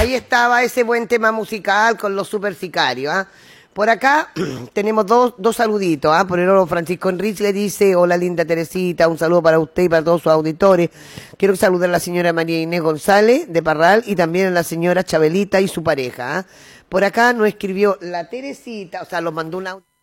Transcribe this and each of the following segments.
ahí estaba ese buen tema musical con los super sicarios, ¿ah? Por acá tenemos dos saluditos, ¿ah? Por ejemplo, Francisco Enrique le dice, hola linda Teresita, un saludo para usted y para todos sus auditores. Quiero saludar a la señora María Inés González de Parral y también a la señora Chabelita y su pareja, ¿ah? Por acá nos escribió la Teresita, o sea, nos mandó un audio.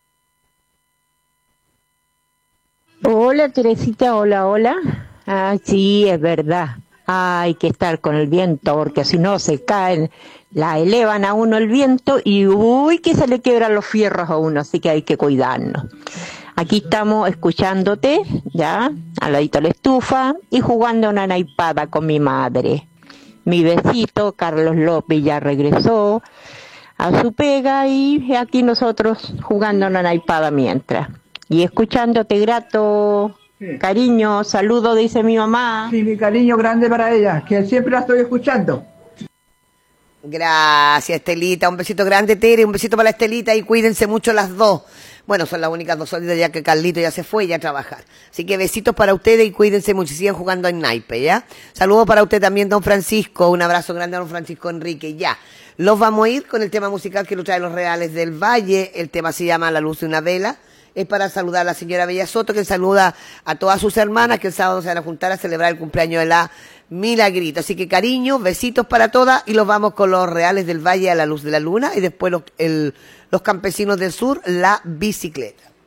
Hola Teresita, hola, hola. Ah, sí, es verdad. Hay que estar con el viento porque si no se caen, la elevan a uno el viento y uy, que se le quiebran los fierros a uno, así que hay que cuidarnos. Aquí estamos escuchándote, ya, al ladito de la estufa y jugando una naipada con mi madre. Mi besito, Carlos López ya regresó a su pega y aquí nosotros jugando una naipada mientras. Y escuchándote grato, cariño, saludo, dice mi mamá. Sí, mi cariño grande para ella, que siempre la estoy escuchando. Gracias, Estelita. Un besito grande, Tere, un besito para la Estelita y cuídense mucho las dos. Bueno, son las únicas dos sólidas ya que Carlito ya se fue ya a trabajar. Así que besitos para ustedes y cuídense mucho y sigan jugando en naipe, ¿ya? Saludos para usted también, don Francisco. Un abrazo grande a don Francisco Enrique, ya. Los vamos a ir con el tema musical que nos trae los Reales del Valle. El tema se llama La luz de una vela. Es para saludar a la señora Bella Soto, que saluda a todas sus hermanas, que el sábado se van a juntar a celebrar el cumpleaños de la Milagrito. Así que cariño, besitos para todas y los vamos con los Reales del Valle a la luz de la luna y después los campesinos del sur, la bicicleta.